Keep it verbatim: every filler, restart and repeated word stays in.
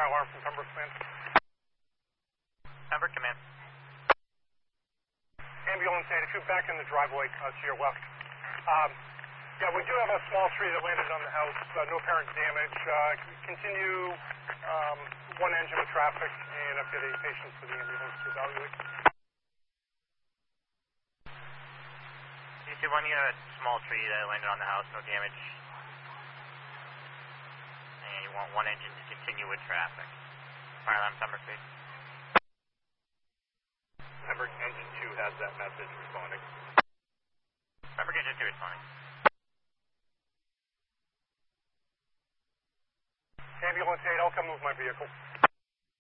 fire alarm from Pembroke Command. Pembroke Command. Ambulance eighty-two, back in the driveway uh, to your left. Um, yeah, we do have a small tree that landed on the house, uh, no apparent damage. Uh, continue um, one engine of traffic and update a patient for the ambulance to evaluate. You see one, you have a small tree that landed on the house, no damage. And you want one engine to continue with traffic. Fire alarm, Pembroke, please. Pembroke Engine two has that message responding. Pembroke Engine two responding. Ambulance eight, I'll come move my vehicle.